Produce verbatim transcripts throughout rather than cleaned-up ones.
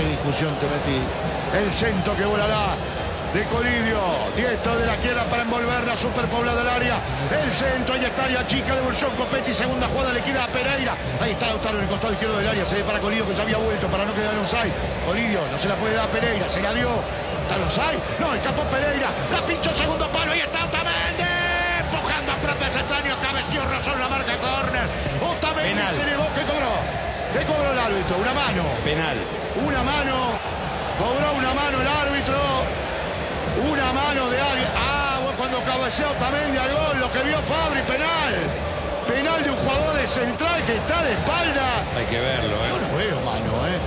discusión te metí. El centro que volará de Colidio, diestro de la izquierda para envolver la superpoblada del área. El centro, ahí está área chica de Bolsón Copetti, segunda jugada le queda a Pereira. Ahí está Lautaro en el costado izquierdo del área, se ve para Colidio que ya había vuelto para no quedar en onside. Colidio no se la puede dar a Pereira, se la dio. ¿Está en onside? No, escapó Pereira, la pinchó segundo palo, ahí está Otamendi, empujando a propios extraños, cabeció, rozó la marca córner. Otamendi se negó, ¿qué cobró? ¿Qué cobró el árbitro? Una mano. Penal. Una mano, cobró una mano el árbitro. Una mano de alguien. Ah, bueno, cuando cabeceó Otamendi al gol, lo que vio Fabri, penal. Penal de un jugador de central que está de espalda. Hay que verlo, ¿eh? Yo no veo mano, ¿eh?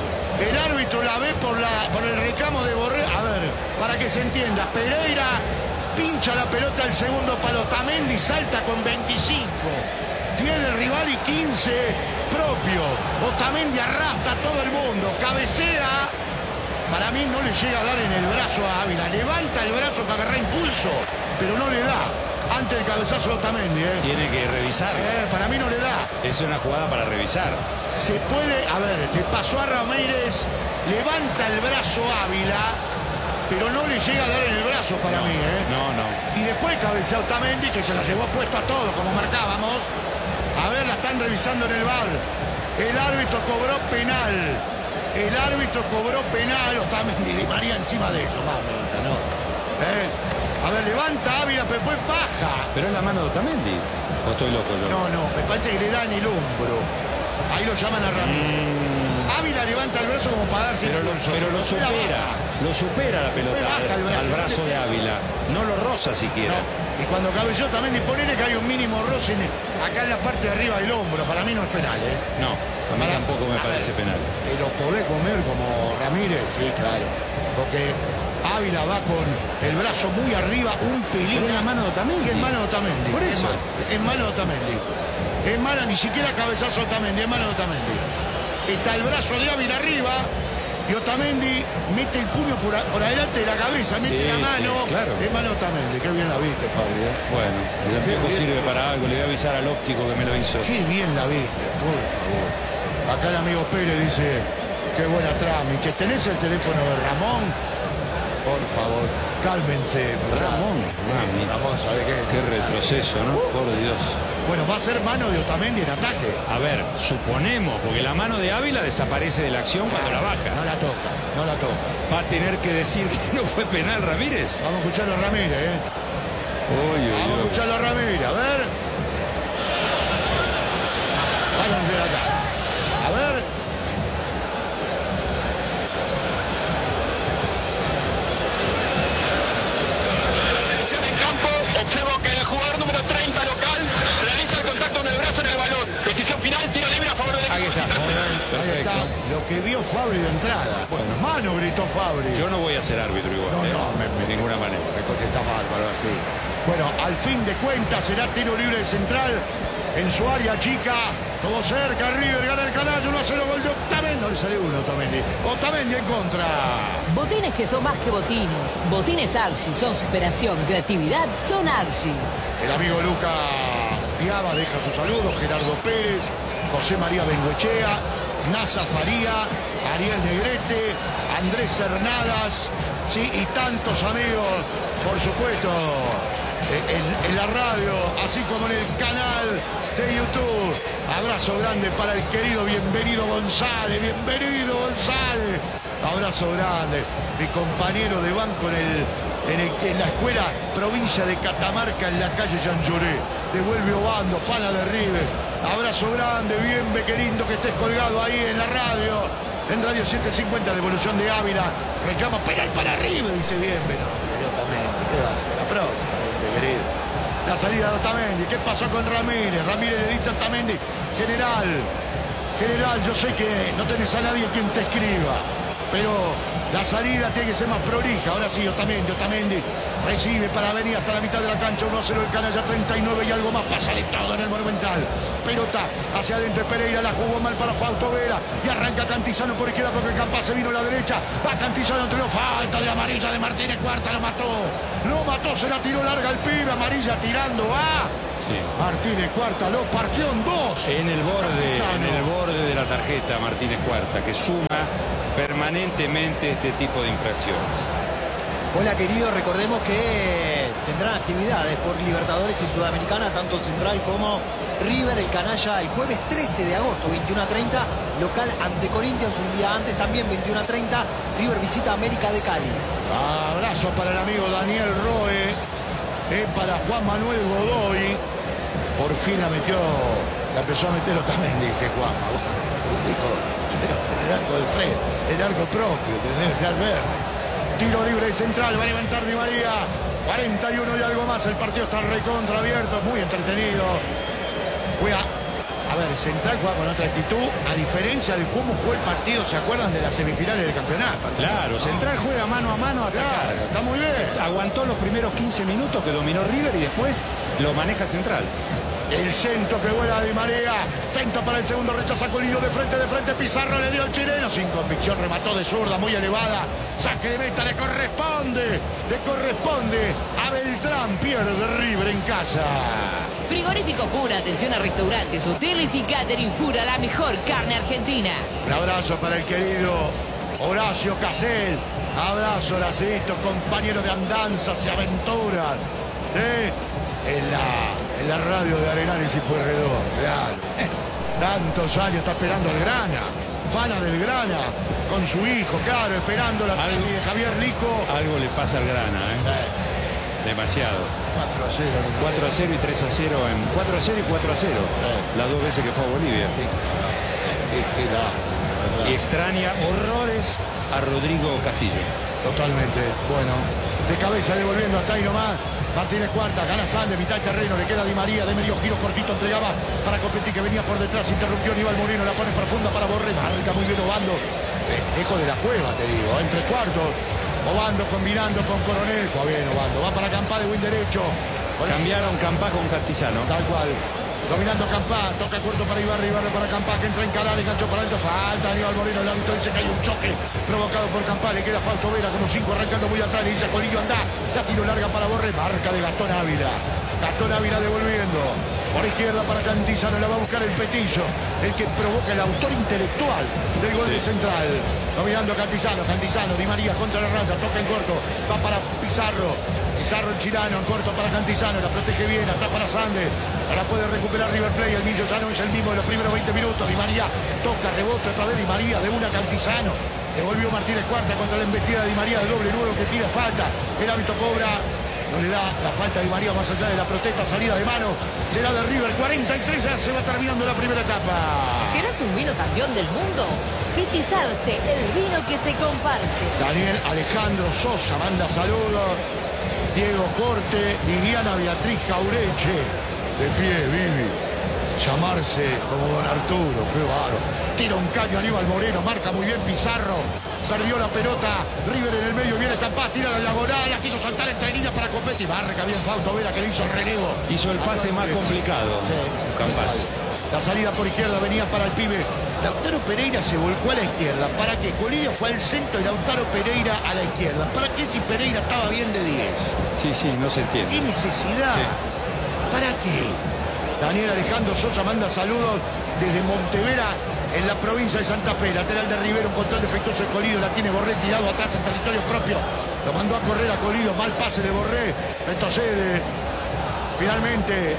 El árbitro la ve por, la, por el reclamo de Borré. A ver, para que se entienda, Pereira pincha la pelota al segundo palo. Otamendi salta con veinticinco. diez del rival y quince propio. Otamendi arrastra a todo el mundo. Cabecea. Para mí no le llega a dar en el brazo a Ávila. Levanta el brazo para agarrar impulso, pero no le da. Ante el cabezazo de Otamendi, ¿eh? Tiene que revisar. Eh, para mí no le da. Es una jugada para revisar. Se puede, a ver, le pasó a Ramírez, levanta el brazo Ávila, pero no le llega a dar en el brazo para no, mí, ¿eh? No, no. Y después cabecea Otamendi, que se la llevó puesto a todo, como marcábamos. A ver, la están revisando en el V A R. El árbitro cobró penal. El árbitro cobró penal. Otamendi de María encima de eso. Vamos, ¿no? ¿Eh? A ver, levanta Ávila, pero después baja. ¿Pero es la mano de Otamendi? ¿O estoy loco yo? No, no, me parece que le da en el hombro. Ahí lo llaman a Ramírez. Mm. Ávila levanta el brazo como para darse pero, lo, pero lo supera. Lo supera la pelota al brazo, al brazo de Ávila. No lo roza siquiera. No. Y cuando cabeceó también disponele que hay un mínimo roce en el, acá en la parte de arriba del hombro. Para mí no es penal, ¿eh? No, a mí para, tampoco me parece ver, penal. ¿Te lo podés comer como Ramírez? Sí, claro. Porque Ávila va con el brazo muy arriba, un pelín. Es la mano de Otamendi. Es mano de Otamendi. Por eso. Es mano de Otamendi. Es mano, ni siquiera cabezazo Otamendi, es mano de Otamendi. Está el brazo de Ávila arriba y Otamendi mete el puño por, a, por adelante de la cabeza, mete sí, la mano. Sí, claro. Es mano de Otamendi. Qué bien la viste, Fabri, ¿eh? Bueno, el anteojo sirve para algo. Le voy a avisar al óptico que me lo hizo. Qué bien la viste, por favor. Acá el amigo Pérez dice, qué buena trámite. ¿Tenés el teléfono de Ramón? Por favor, cálmense. Ramón, Ramón, Ramón, ¿sabe qué? Qué retroceso, ¿no? Uh. Por Dios. Bueno, va a ser mano de Otamendi en ataque. A ver, suponemos, porque la mano de Ávila desaparece de la acción cuando la baja. No la toca, no la toca. Va a tener que decir que no fue penal Ramírez. Vamos a escucharlo a Ramírez, ¿eh? Uy, uy, Vamos a escucharlo a Ramírez, a ver. Váyanse de acá. A ver. Observo que el jugador número treinta local realiza el contacto en el brazo en el balón. Decisión final, tiro libre a favor del equipo. Ahí está. Ahí está. Lo que vio Fabri de entrada. Bueno, mano gritó Fabri. Yo no voy a ser árbitro igual. No, ¿eh? no, me, me, de ninguna manera. Me contesta bárbaro así. Bueno, al fin de cuentas será tiro libre de Central en su área chica. Todo cerca, River gana el canal, uno a cero, gol de Otamendi. No le sale uno, Otamendi. Otamendi en contra. Botines que son más que botines. Botines Archie son superación, creatividad, son Archie. El amigo Luca Piava deja sus saludos, Gerardo Pérez, José María Bengoechea, Nasa Faría, Ariel Negrete, Andrés Hernadas, sí, y tantos amigos, por supuesto, en, en la radio, así como en el canal de YouTube. Abrazo grande para el querido Bienvenido González, bienvenido González. Abrazo grande, mi compañero de banco en, el, en, el, en la escuela provincia de Catamarca, en la calle Jean Jaurès. Devuelve Obando, Fana de River. Abrazo grande, Bienve, qué lindo que estés colgado ahí en la radio. En Radio setecientos cincuenta, devolución de Ávila. Reclama penal para River, dice Bienve. No, pero también, ¿qué va a hacer? La próxima, querido. La salida de Otamendi. ¿Qué pasó con Ramírez? Ramírez le dice a Otamendi, general, general, yo sé que no tenés a nadie quien te escriba, pero la salida tiene que ser más prolija. Ahora sí, Otamendi, Otamendi recibe para venir hasta la mitad de la cancha. uno a cero el canalla, treinta y nueve y algo más. Pasa de todo en el Monumental. Pelota hacia adentro, Pereira la jugó mal para Fausto Vera. Y arranca Cantizano por izquierda porque Campa se vino a la derecha. Va Cantizano entre los, falta de amarilla de Martínez Cuarta. Lo mató. Lo mató, se la tiró larga el pibe. Amarilla tirando, va. Sí. Martínez Cuarta lo partió en dos. En el borde, Cantizano. en el borde de la tarjeta Martínez Cuarta, que suma permanentemente este tipo de infracciones. Hola querido, recordemos que tendrán actividades por Libertadores y Sudamericana, tanto Central como River, el canalla, el jueves trece de agosto, veintiuno a treinta, local ante Corinthians, un día antes también, veintiuno a treinta, River visita América de Cali. Abrazo para el amigo Daniel Roe, eh, para Juan Manuel Godoy, por fin la metió, la empezó a meterlo también, dice Juan. Dijo, el arco de Fred, el arco propio, que debe ser verde. Tiro libre de Central, va a levantar Di María. cuarenta y uno y algo más, el partido está recontra abierto, muy entretenido. Juega, a ver, Central juega con otra actitud, a diferencia de cómo fue el partido, ¿se acuerdan de las semifinales del campeonato? Claro, Central juega mano a mano a atacar. Claro, está muy bien. Aguantó los primeros quince minutos que dominó River y después lo maneja Central. El centro que vuela Di María. Centro para el segundo, rechaza Colillo de frente, de frente. Pizarro le dio al chileno. Sin convicción, remató de zurda, muy elevada. Saque de meta, le corresponde. Le corresponde a Beltrán. Pierde River en casa. Frigorífico Fura, atención a restaurantes, hoteles y catering Fura, la mejor carne argentina. Un abrazo para el querido Horacio Casel. Abrazo, Horacito, compañero de andanzas y aventuras. ¿Eh? En la, en la radio de Arenales y Pueyrredón, claro. Eh, tantos años está esperando el Grana. Fana del Grana, con su hijo, claro, esperando la Algo- de Javier Lico. Algo le pasa al Grana, ¿eh? Eh, Demasiado. cuatro a cero. ¿no? cuatro a cero y tres a cero en cuatro a cero y cuatro a cero. Las dos veces que fue a Bolivia. Eh, que la- Y extraña horrores a Rodrigo Castillo. Totalmente, bueno. De cabeza devolviendo hasta ahí nomás. Martínez cuarta, gana Sande, mitad de terreno, le queda Di María, de medio giro cortito, entregaba para Copetti que venía por detrás, interrumpió Aníbal Moreno, la pone profunda para Borré, marca muy bien Obando, eh, eco de la cueva te digo, entre cuartos, Obando combinando con Coronel, va bien Obando, va para Campá de buen derecho. Con Cambiaron Campá con Cantizano. Tal cual. Dominando Campá, toca corto para Ibarra, Ibarra para Campá, que entra en Calar, enganchó para adentro, falta Aníbal Moreno, el árbitro dice que hay un choque provocado por Campá, le queda Fausto Vera como cinco arrancando muy atrás, le dice a Colillo anda, la tiro larga para Borré, marca de Gastón Ávila, Gastón Ávila devolviendo, por izquierda para Cantizano, la va a buscar el Petizo, el que provoca el autor intelectual del gol de Central, dominando Cantizano, Cantizano, Di María contra la raya, toca en corto, va para Pizarro, Pizarro el chilano, en corto para Cantizano, la protege bien, atrás para Sande, ahora puede recuperar River Plate, el Millo ya no es el mismo de los primeros veinte minutos, Di María toca, rebote otra vez Di María, de una Cantizano, devolvió Martínez cuarta contra la embestida de Di María, de doble nuevo que pide falta, el árbitro cobra, no le da la falta a Di María más allá de la protesta, salida de mano, será de River, cuarenta y tres, ya se va terminando la primera etapa. ¿Querés un vino campeón del mundo? Petizarte, el vino que se comparte. Daniel Alejandro Sosa manda saludos. Diego Corte, Viviana Beatriz Jaureche. De pie, Vivi. Llamarse como don Arturo, qué bárbaro. Tira un caño Aníbal Moreno, marca muy bien Pizarro. Perdió la pelota, River en el medio, viene Campá, tira la diagonal, la quiso saltar entre líneas para Copetti. Marca bien Fausto Vera que le hizo el relevo. Hizo el pase más complicado. Campás. La salida por izquierda venía para el pibe. Lautaro Pereira se volcó a la izquierda. ¿Para qué? Colillo fue al centro y Lautaro Pereira a la izquierda. ¿Para qué si Pereira estaba bien de diez? Sí, sí, no se ¿Qué entiende. necesidad? Sí. ¿Para qué? Daniel Alejandro Sosa manda saludos desde Montevera, en la provincia de Santa Fe. Lateral de Rivero, un control defectuoso de Colillo, la tiene Borré tirado atrás en territorio propio. Lo mandó a correr a Colillo, mal pase de Borré. Retrocede. Finalmente,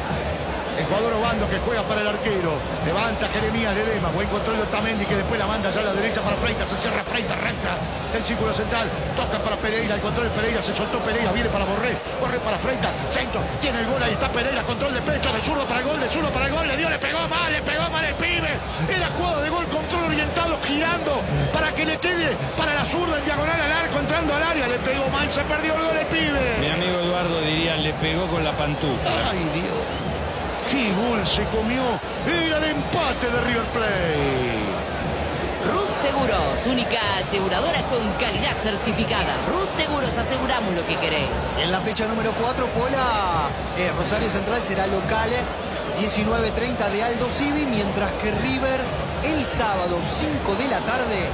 el jugador Obando que juega para el arquero. Levanta Jeremías Ledema. Buen control de Otamendi que después la manda ya a la derecha para Freitas. Se cierra Freitas, arranca el círculo central. Toca para Pereira. El control de Pereira. Se soltó Pereira. Viene para Borré. Borré para Freitas. Centro. Tiene el gol. Ahí está Pereira. Control de pecho. De zurdo para el gol. De zurdo para el gol. Le dio. Le pegó mal. Le pegó mal el pibe. Era jugada de gol. Control orientado. Girando para que le quede para la zurda. En diagonal al arco. Entrando al área. Le pegó mal. Se perdió el gol el pibe. Mi amigo Eduardo diría, le pegó con la pantufla. Ay, Dios. ¡Qué gol se comió! ¡Era el empate de River Plate! Rus Seguros, única aseguradora con calidad certificada. Rus Seguros, aseguramos lo que querés. En la fecha número cuatro, Pola, eh, Rosario Central será local diecinueve treinta de Aldo Civi, mientras que River el sábado cinco de la tarde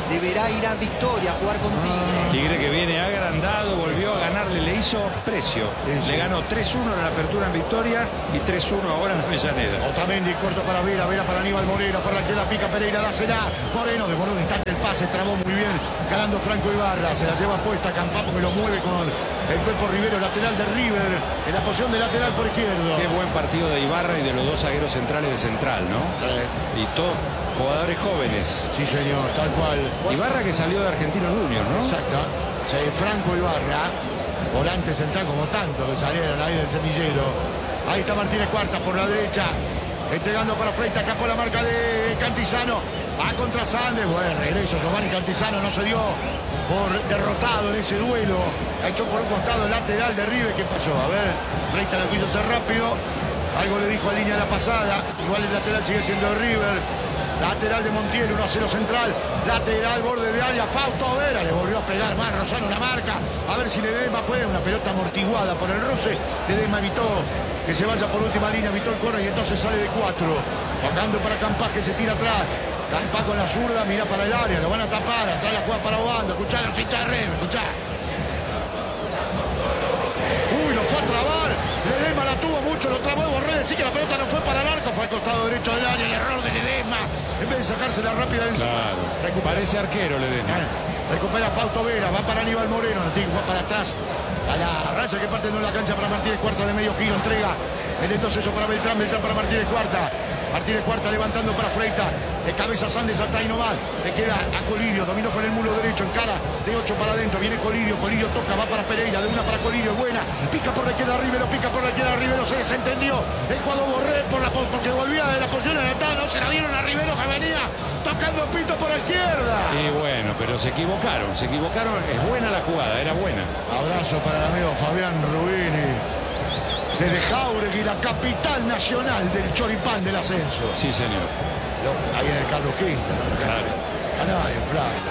deberá ir a Victoria a jugar con Tigre. Tigre que viene agrandado, volvió a ganarle, le hizo precio. Le ganó tres uno en la apertura en Victoria y tres uno ahora en Avellaneda. Otamendi corto para Vera, Vera para Aníbal Moreno, por la que la pica Pereira, la será. Moreno demoró un instante el pase, trabó muy bien, ganando Franco Ibarra, se la lleva puesta Campamo que lo mueve con el cuerpo Rivero, lateral de River, en la posición de lateral por izquierdo. Qué buen partido de Ibarra y de los dos zagueros centrales de Central, ¿no? Eh. Y todos jugadores jóvenes. Sí, señor, tal cual. Ibarra que salió de Argentinos Juniors, ¿no? Exacto. Sí, Franco Ibarra, volante central como tanto que salieron ahí del semillero. Ahí está Martínez Cuarta por la derecha, entregando para Freitas, acá por la marca de Cantizano. Va contra Sandes, bueno, regreso, Giovanni Cantizano no se dio por derrotado en ese duelo. Ha hecho por un costado lateral de River. ¿Qué pasó? A ver, Freitas lo quiso hacer rápido. Algo le dijo a Línea la pasada. Igual el lateral sigue siendo de River. Lateral de Montiel, uno a cero central. Lateral, borde de área. Fausto Vera le volvió a pegar más. Rosano una marca. A ver si Ledesma puede. Una pelota amortiguada por el roce. Ledesma evitó que se vaya por última línea. Evitó el corner y entonces sale de cuatro. Tocando para Campás que se tira atrás. Campás con la zurda, mira para el área. Lo van a tapar. Atrás la juega para Obando. Escuchá los hinchas de River. Escuchá. Uy, lo fue a trabar. Ledesma la tuvo mucho, lo trabó de Borré. Decir que la pelota no fue para el arco, fue al costado derecho del área. El error de Ledesma. En vez de sacársela rápida en su. Claro. Recupera. Parece arquero Ledesma. Recupera Fausto Vera, va para Aníbal Moreno. No tiene que jugar para atrás. A la raya que parte de la cancha para Martínez Cuarta de medio giro. Entrega el entonces eso para Beltrán. Beltrán para Martínez Cuarta. Martínez Cuarta levantando para Freitas. De cabeza Sandes hasta ahí nomás. Le queda a Colirio. Dominó con el mulo derecho. En cara de ocho para adentro. Viene Colirio. Colirio toca. Va para Pereira. De una para Colirio. Buena. Pica por la izquierda Rivero. Pica por la izquierda Rivero. Se desentendió. El jugador Borré por la, porque volvía de la posición adelantada. No se la dieron a Rivero que venía tocando pito por la izquierda. Y bueno, pero se equivocaron. Se equivocaron. Es buena la jugada. Era buena. Abrazo para el amigo Fabián Rubini. Desde Jauregui, la capital nacional del choripán del ascenso. Sí, señor. Ahí en el Carlos Quinto. Claro. Canal, en Flandria.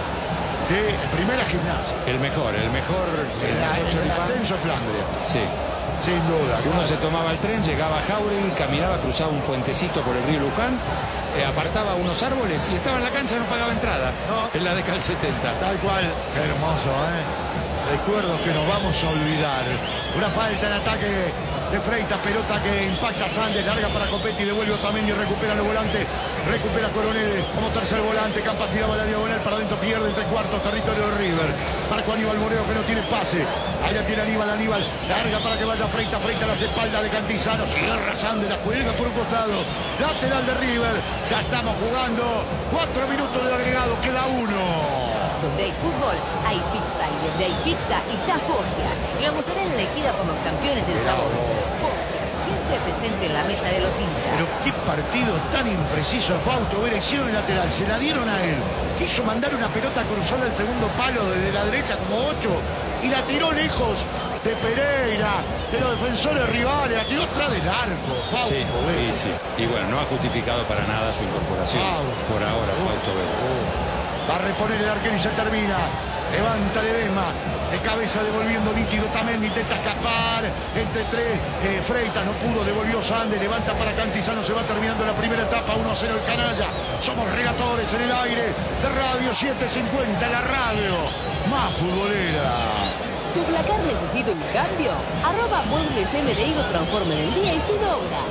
Sí, el primera gimnasia. El mejor, el mejor. En, la, en el ascenso Flandria. Sí. Sin duda. Uno claro. se tomaba el tren, llegaba a Jauregui, caminaba, cruzaba un puentecito por el río Luján, eh, apartaba unos árboles y estaba en la cancha, no pagaba entrada. No. En la década del setenta. Tal cual. Qué hermoso, ¿eh? Recuerdos que nos vamos a olvidar. Una falta en ataque de Freitas, pelota que impacta a Sandes, larga para Copetti, devuelve Otamendi, recupera los volantes, recupera Coronel como tercer volante, Campas tiraba la diagonal para adentro, pierde entre cuartos, territorio de River. Marco Aníbal Moreno que no tiene pase. Allá tiene Aníbal, Aníbal, larga para que vaya Freitas, Freitas las espaldas de Cantizano, cierra Sandes, la cuelga por un costado, lateral de River. Ya estamos jugando, cuatro minutos de agregado, queda uno. Donde hay fútbol, hay pizza. Y donde hay pizza, está Foggia. La mozzarella elegida por los campeones del sabor. Foggia, siempre presente en la mesa de los hinchas. Pero qué partido tan impreciso el Fausto Vera. Hicieron el lateral, se la dieron a él. Quiso mandar una pelota cruzada al segundo palo desde la derecha como ocho. Y la tiró lejos de Pereira, de los defensores rivales. La tiró atrás del arco. Fausto Sí, Vera. y, sí. Y bueno, no ha justificado para nada su incorporación. Fausto. Por ahora, Fausto Vera. Va a reponer el arquero y se termina. Levanta Ledesma. De cabeza devolviendo nítido. Otamendi intenta escapar. Entre tres. Eh, Freitas no pudo. Devolvió Sandes. Levanta para Cantizano. Se va terminando la primera etapa. uno a cero el canalla. Somos relatores en el aire de Radio setecientos cincuenta. La radio más futbolera. ¿Tu placar necesita un cambio? Arroba Muebles M D I lo transforma en el día y sin obra.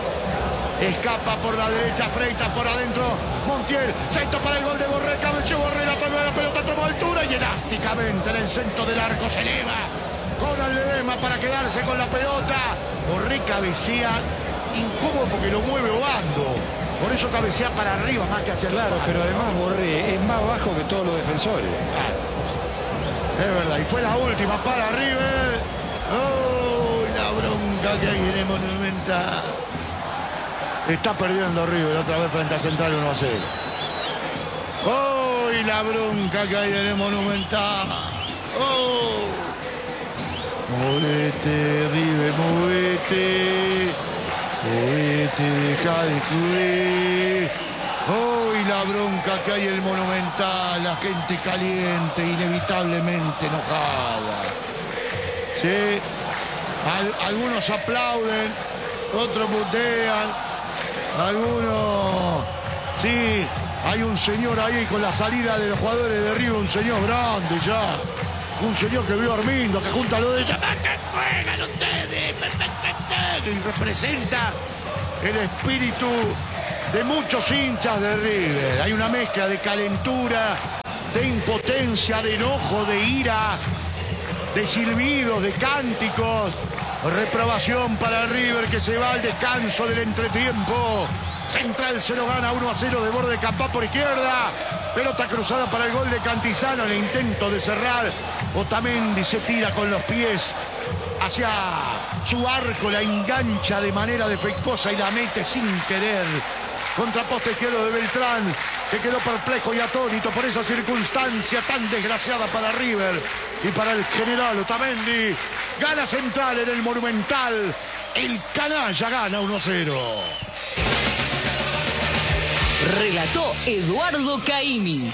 Escapa por la derecha, Freitas por adentro, Montiel, centro para el gol de Borré, cabeció Borré, la toma de la pelota, tomó altura y elásticamente en el centro del arco se eleva con el Ledesma para quedarse con la pelota. Borré cabecea incómodo porque lo mueve Obando, por eso cabecea para arriba más que hacia el Claro, pero además Borré es más bajo que todos los defensores. Claro. Es verdad, y fue la última para River. ¡Oh! La bronca que hay en el Monumental. Está perdiendo River otra vez frente a Central uno a cero. ¡Oh! Y la bronca que hay en el Monumental. ¡Oh! Movete, River, movete. Movete, deja de cubrir. ¡Oh! Y la bronca que hay en el Monumental. La gente caliente, inevitablemente enojada. Sí. Al, algunos aplauden, otros mutean. Algunos, sí, Hay un señor ahí con la salida de los jugadores de River, un señor grande ya. Un señor que vio a Armindo, que junta lo de ella. ¡Que juegan ustedes! Y representa el espíritu de muchos hinchas de River. Hay una mezcla de calentura, de impotencia, de enojo, de ira, de silbidos, de cánticos. Reprobación para River, que se va al descanso del entretiempo. Central se lo gana uno a cero de borde Campá por izquierda. Pelota cruzada para el gol de Cantizano. En el intento de cerrar, Otamendi se tira con los pies hacia su arco, la engancha de manera defectuosa y la mete sin querer. Contraposte izquierdo de Beltrán, que quedó perplejo y atónito por esa circunstancia tan desgraciada para River y para el general Otamendi. Gana Central en el Monumental. El canalla gana uno a cero. Relató Eduardo Caimi.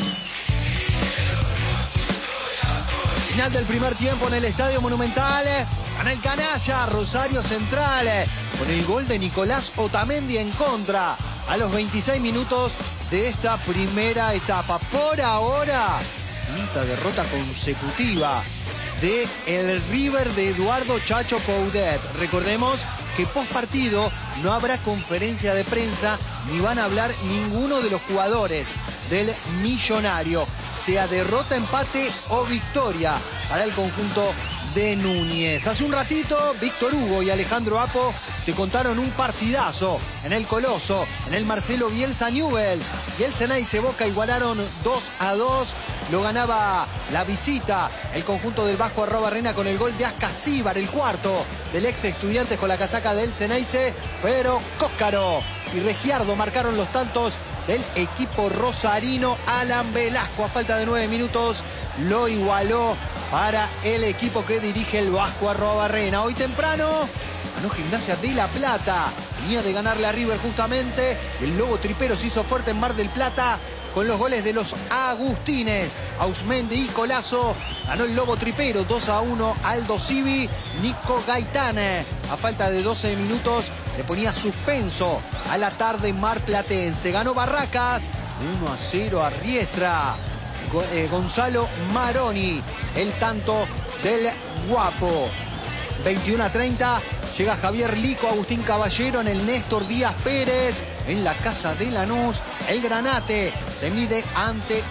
Final del primer tiempo en el Estadio Monumental. Gana el canalla, Rosario Central, con el gol de Nicolás Otamendi en contra a los veintiséis minutos de esta primera etapa. Por ahora, quinta derrota consecutiva de el River de Eduardo Chacho Coudet. Recordemos que post partido no habrá conferencia de prensa ni van a hablar ninguno de los jugadores del Millonario, sea derrota, empate o victoria para el conjunto de Núñez. Hace un ratito, Víctor Hugo y Alejandro Apo te contaron un partidazo en el Coloso, en el Marcelo Bielsa Newell's. Y el Ceneice Boca igualaron dos a dos. Lo ganaba la visita, el conjunto del Vasco Arrobarrena, con el gol de Ascasíbar, el cuarto del ex Estudiantes con la casaca del Ceneice. Pero Cóscaro y Regiardo marcaron los tantos del equipo rosarino. Alan Velasco, a falta de nueve minutos, lo igualó para el equipo que dirige el Vasco Arrobarrena. Hoy temprano ganó Gimnasia de La Plata. Venía de ganarle a River justamente. El Lobo Tripero se hizo fuerte en Mar del Plata con los goles de los Agustines. Ausmendi y Colazo. Ganó el Lobo Tripero dos a uno. Aldo Civi, Nico Gaitán, a falta de doce minutos, le ponía suspenso a la tarde marplatense. Ganó Barracas uno a cero a Riestra. Gonzalo Maroni, el tanto del Guapo. veintiuno a treinta, llega Javier Lico, Agustín Caballero en el Néstor Díaz Pérez. En la casa de Lanús, el Granate se mide ante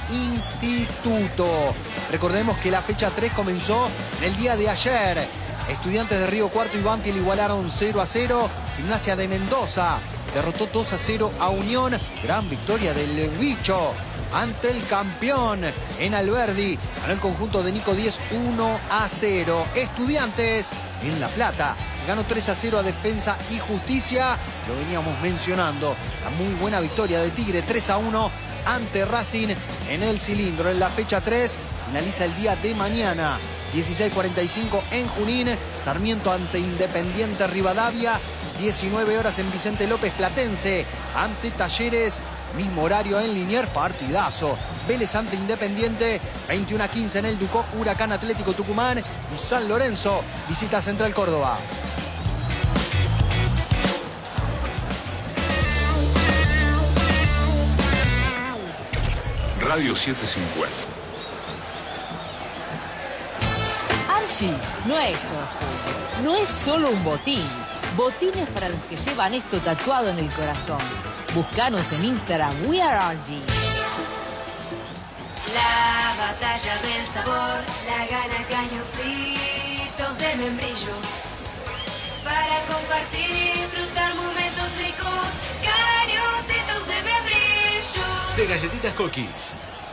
Instituto. Recordemos que la fecha tres comenzó en el día de ayer. Estudiantes de Río Cuarto y Banfield igualaron cero a cero. Gimnasia de Mendoza derrotó dos a cero a Unión. Gran victoria del Bicho ante el campeón en Alberdi. Ganó el conjunto de Nico Díez uno a cero. Estudiantes en La Plata ganó tres a cero a Defensa y Justicia. Lo veníamos mencionando. La muy buena victoria de Tigre tres a uno ante Racing en el Cilindro. En la fecha tres finaliza el día de mañana. dieciséis cuarenta y cinco en Junín. Sarmiento ante Independiente Rivadavia. diecinueve horas en Vicente López Platense ante Talleres. Mismo horario en Liniers, partidazo. Vélez ante Independiente, veintiuno a quince en el Ducó, Huracán Atlético Tucumán y San Lorenzo visita Central Córdoba. Radio setecientos cincuenta. Archie no es solo, no es solo un botín. Botines para los que llevan esto tatuado en el corazón. Búscanos en Instagram, We Are Archie. La batalla del sabor la gana Cañoncitos de Membrillo. Para compartir y disfrutar momentos ricos, Cañoncitos de Membrillo. De galletitas Cookies.